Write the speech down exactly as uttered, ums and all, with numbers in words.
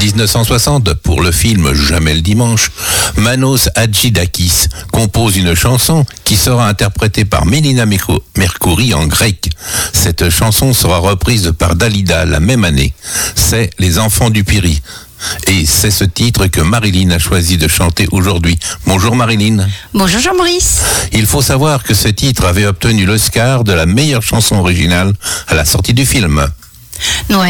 dix-neuf cent soixante, pour le film Jamais le dimanche, Manos Hadjidakis compose une chanson qui sera interprétée par Mélina Mercouri en grec. Cette chanson sera reprise par Dalida la même année. C'est Les Enfants du Piri. Et c'est ce titre que Marilyn a choisi de chanter aujourd'hui. Bonjour Marilyn. Bonjour Jean-Maurice. Il faut savoir que ce titre avait obtenu l'Oscar de la meilleure chanson originale à la sortie du film. Ouais.